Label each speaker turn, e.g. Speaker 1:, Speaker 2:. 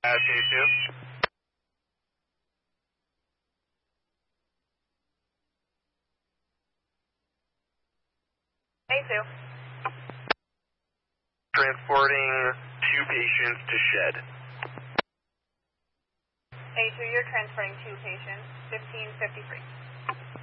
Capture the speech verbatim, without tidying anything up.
Speaker 1: A two.
Speaker 2: A two.
Speaker 1: Transporting two patients to shed.
Speaker 2: A two, you're transferring two patients, fifteen fifty-three.